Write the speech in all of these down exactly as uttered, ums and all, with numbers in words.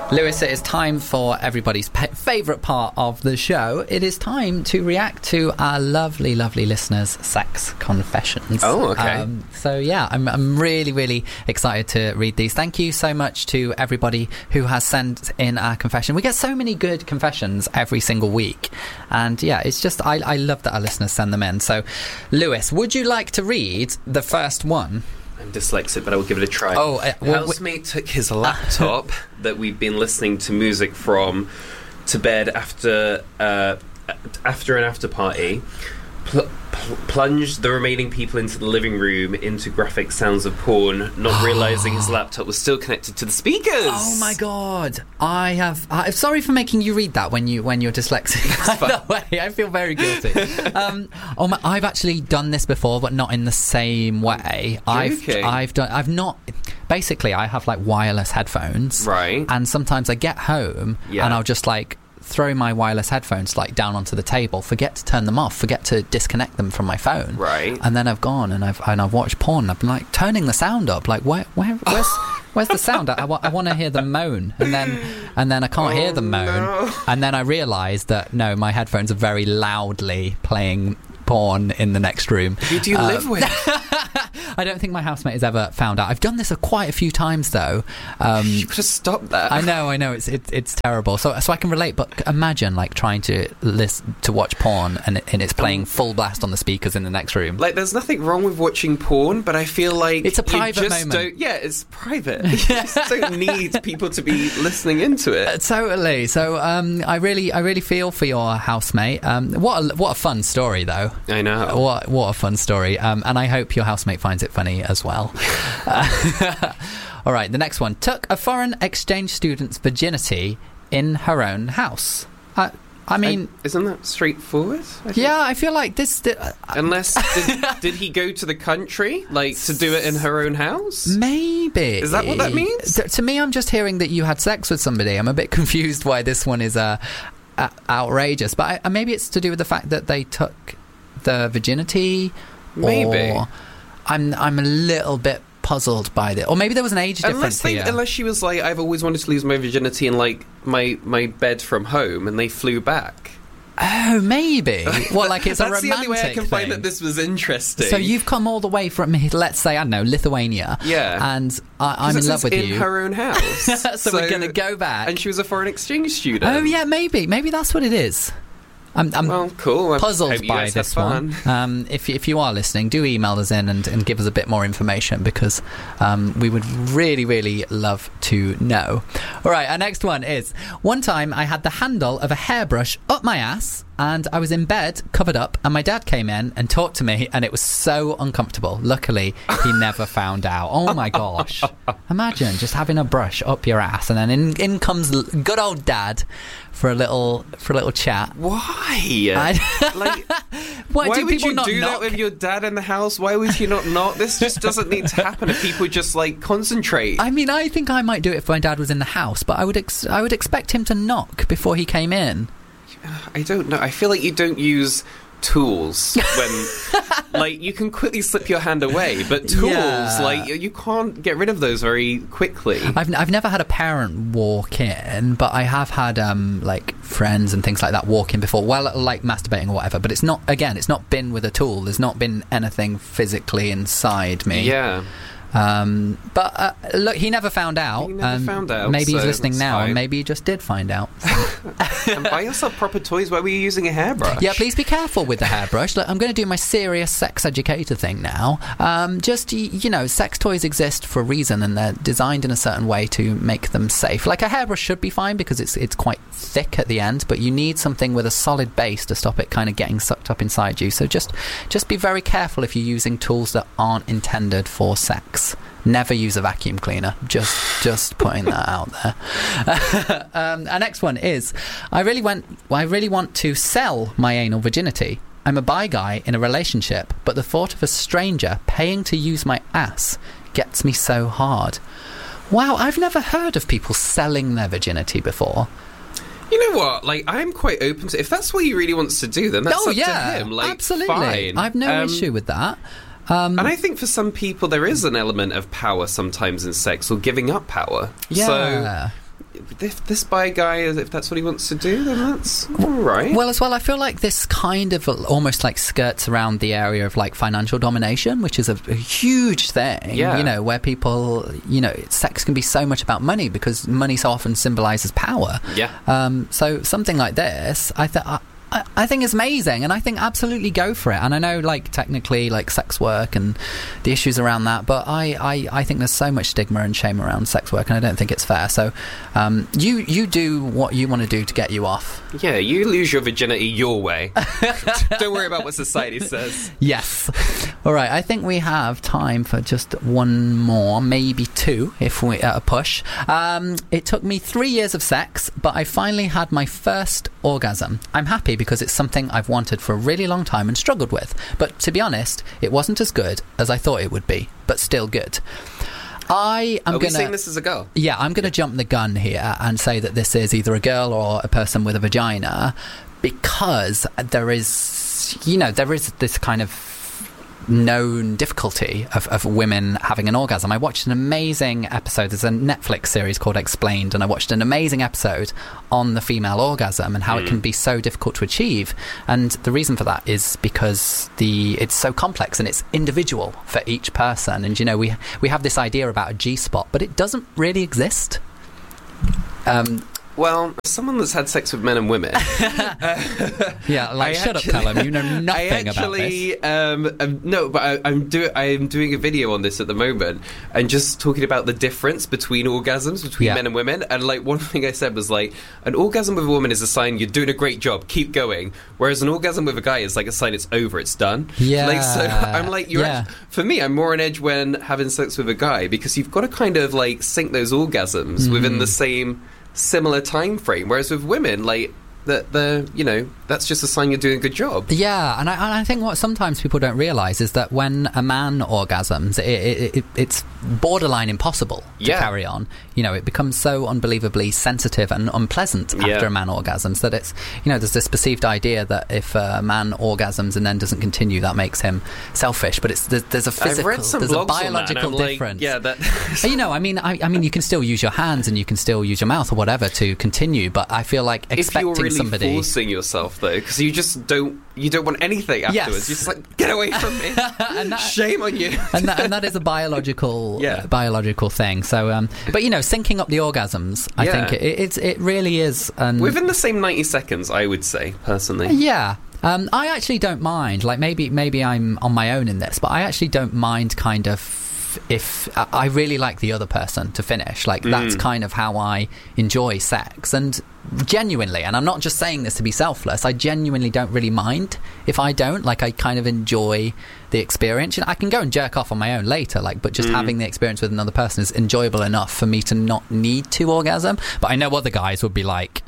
Lewis, it is time for everybody's pe- favourite part of the show. It is time to react to our lovely, lovely listeners' sex confessions. Oh, okay. Um, so, yeah, I'm, I'm really, really excited to read these. Thank you so much to everybody who has sent in our confession. We get so many good confessions every single week. And, yeah, it's just, I, I love that our listeners send them in. So, Lewis, would you like to read the first one? I'm dyslexic, but I will give it a try. Oh, uh, well, housemate took his laptop that we'd been listening to music from to bed after uh, after an after party. Pl- pl- plunged the remaining people into the living room into graphic sounds of porn, not realising his laptop was still connected to the speakers. Oh my god! I have. I'm sorry for making you read that when you when you're dyslexic. By the way, I feel very guilty. um, oh my, I've actually done this before, but not in the same way. I've Okay. I've done. I've not. Basically, I have like wireless headphones, Right. And sometimes I get home Yeah. and I'll just like throw my wireless headphones like down onto the table, forget to turn them off, forget to disconnect them from my phone, Right. and then I've gone and I've and I've watched porn. I've been like turning the sound up, like where where where's where's the sound? I, I, I want to hear them moan, and then and then I can't Oh, hear them moan, no. and then I realise that no, my headphones are very loudly playing porn in the next room. Who do you Uh, live with? I don't think my housemate has ever found out. I've done this a, quite a few times though. Um, You could have stopped that. I know, I know, it's it's it's terrible. So so I can relate, but imagine like trying to listen to watch porn and, it, and it's playing full blast on the speakers in the next room. Like, there's nothing wrong with watching porn, but I feel like It's a private you just moment. Don't, yeah, it's private. You just don't need people to be listening into Uh, it. totally. So um, I really I really feel for your housemate. Um, what a, what a fun story though. I know. What what a fun story. Um, and I hope your housemate finds it funny as well. Uh, all right, the next one. Took a foreign exchange student's virginity in her own house. I, I mean... I, isn't that straightforward? I think? Yeah, I feel like this... Uh, Unless, did, did he go to the country, like, to do it in her own house? Maybe. Is that what that means? Th- to me, I'm just hearing that you had sex with somebody. I'm a bit confused why this one is uh, uh, outrageous. But I, maybe it's to do with the fact that they took the virginity. Maybe. Or I'm, I'm a little bit puzzled by this. Or maybe there was an age difference Unless, they, here. unless she was like, I've always wanted to lose my virginity in, like, my, my bed from home, and they flew back. Oh, maybe. Well, like it's a That's romantic the only way I can thing. find that this was interesting. So you've come all the way from, let's say, I don't know, Lithuania. Yeah. And I, I'm it in says love with in you. her own house. so, we're going to go back. And she was a foreign exchange student. Oh, yeah, maybe. Maybe that's what it is. I'm, I'm Well, cool. I puzzled hope you by guys have this one. fun. Um, if, if you are listening, do email us in and, and give us a bit more information because um, we would really, really love to know. All right, our next one is, one time I had the handle of a hairbrush up my ass and I was in bed, covered up, and my dad came in and talked to me, and it was so uncomfortable. Luckily, he never found out. Oh, my gosh. Imagine just having a brush up your ass, and then in, in comes l- good old dad for a little for a little chat. Why? I- like, Why, why do would people you not do knock? that with your dad in the house? Why would you not knock? This just doesn't need to happen if people just, like, concentrate. I mean, I think I might do it if my dad was in the house, but I would ex- I would expect him to knock before he came in. I don't know. I feel like you don't use tools when, like, you can quickly slip your hand away, but tools, Yeah. like, you can't get rid of those very quickly. I've I've never had a parent walk in, but I have had um like friends and things like that walk in before. Well, like masturbating or whatever, but it's not again, it's not been with a tool. There's not been anything physically inside me. Yeah. Um, but uh, look, he never found out. He never um, found out, Maybe he's so listening that's now, fine. and maybe he just did find out. And buy yourself proper toys. Why were you using a hairbrush? Yeah, please be careful with the hairbrush. Look, I'm going to do my serious sex educator thing now. Um, just, y- you know, sex toys exist for a reason, and they're designed in a certain way to make them safe. Like a hairbrush should be fine because it's it's quite thick at the end, but you need something with a solid base to stop it kind of getting sucked up inside you. So just just be very careful if you're using tools that aren't intended for sex. Never use a vacuum cleaner. Just just putting that out there. um, our next one is, I really went. I really want to sell my anal virginity. I'm a bi guy in a relationship, but the thought of a stranger paying to use my ass gets me so hard. Wow, I've never heard of people selling their virginity before. You know what? Like, I'm quite open to. If that's what he really wants to do, then that's oh up yeah, to him. Like, absolutely. fine. I've no Um, issue with that. Um, And I think for some people there is an element of power sometimes in sex, or giving up power. Yeah. So if this bi guy, if that's what he wants to do, then that's all right. Well, as well, I feel like this kind of almost like skirts around the area of like financial domination, which is a, a huge thing. Yeah. You know, where people, you know, sex can be so much about money because money so often symbolizes power. Yeah. Um, so something like this, I think. I, I think it's amazing, and I think absolutely go for it. And I know, like, technically, like, sex work and the issues around that, but I, I, I think there's so much stigma and shame around sex work, and I don't think it's fair. So um, you you do what you want to do to get you off. Yeah, you lose your virginity your way. Don't worry about what society says. Yes. All right, I think we have time for just one more, maybe two, if we at a push. Um, it took me three years of sex, but I finally had my first orgasm. I'm happy because it's something I've wanted for a really long time and struggled with. But to be honest, it wasn't as good as I thought it would be, but still good. I am Are we going to saying this is a girl? Yeah, I'm going to jump the gun here and say that this is either a girl or a person with a vagina, because there is, you know, there is this kind of known difficulty of, of women having an orgasm. I watched an amazing episode. There's a Netflix series called Explained, and I watched an amazing episode on the female orgasm and how mm. it can be so difficult to achieve. And the reason for that is because the it's so complex and it's individual for each person. And, you know, we we have this idea about a G-spot, but it doesn't really exist. Um Well, as someone that's had sex with men and women, uh, yeah, like I shut actually, up, Callum. You know nothing I actually, about this. Um, um, no, but I, I'm doing I'm doing a video on this at the moment, and just talking about the difference between orgasms between yeah. men and women. And like one thing I said was like, an orgasm with a woman is a sign you're doing a great job, keep going. Whereas an orgasm with a guy is like a sign it's over, it's done. Yeah, like so. I'm like, you're yeah. actually, for me, I'm more on edge when having sex with a guy because you've got to kind of like sync those orgasms mm. within the same similar time frame, whereas with women, like that the you know that's just a sign you're doing a good job. Yeah, and I, and I think what sometimes people don't realise is that when a man orgasms, it, it, it, it's borderline impossible to yeah. carry on. You know, it becomes so unbelievably sensitive and unpleasant after yeah. a man orgasms that it's, you know, there's this perceived idea that if a man orgasms and then doesn't continue, that makes him selfish. But it's there's, there's a physical, I've read some there's a blogs biological on that, and I'm difference. Like, yeah, that. You know, I mean, I, I mean, you can still use your hands and you can still use your mouth or whatever to continue, but I feel like expecting if you're really somebody forcing yourself though, because you just don't you don't want anything afterwards. Yes. You're just like, get away from me. and that, Shame on you. and, that, and that is a biological yeah. uh, biological thing. So, um, but you know, syncing up the orgasms, I yeah. think it, it, it's it really is an, within the same ninety seconds. I would say personally, yeah. Um, I actually don't mind. Like maybe maybe I'm on my own in this, but I actually don't mind kind of. If I really like the other person to finish, like mm. that's kind of how I enjoy sex. And genuinely, and I'm not just saying this to be selfless, I genuinely don't really mind if I don't. Like I kind of enjoy the experience. You know, I can go and jerk off on my own later, like, but just mm. having the experience with another person is enjoyable enough for me to not need to orgasm. But I know other guys would be like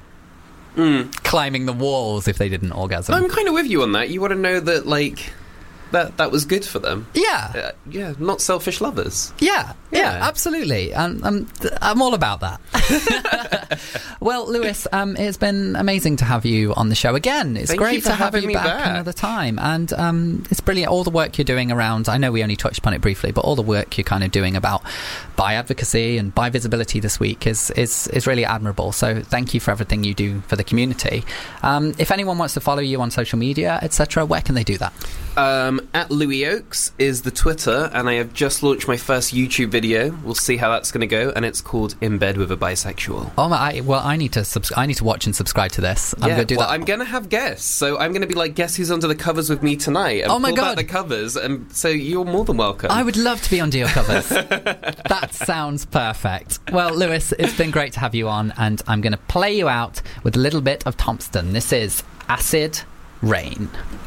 mm. climbing the walls if they didn't orgasm. I'm kind of with you on that. You want to know that, like. That that was good for them. Yeah. Uh, yeah, not selfish lovers. Yeah, yeah, yeah. absolutely. I'm, I'm, I'm all about that. Well, Lewis, um, it's been amazing to have you on the show again. It's Thank great you for to have having you me back, back another time. And um, it's brilliant, all the work you're doing around, I know we only touched upon it briefly, but all the work you're kind of doing about bi advocacy and bi visibility this week is, is, is really admirable. So thank you for everything you do for the community. Um, if anyone wants to follow you on social media, et cetera, where can they do that? Um, at Louis Oakes is the Twitter, and I have just launched my first YouTube video. We'll see how that's going to go, and it's called In Bed with a Bisexual. Oh my! I, well, I need to subs- I need to watch and subscribe to this. I'm yeah, going to do well, that. I'm going to have guests, so I'm going to be like, guess who's under the covers with me tonight? And oh my pull god! back the covers, and so you're more than welcome. I would love to be under your covers. That sounds perfect. Well, Lewis, it's been great to have you on, and I'm going to play you out with a little bit of Thompson. This is Acid Rain.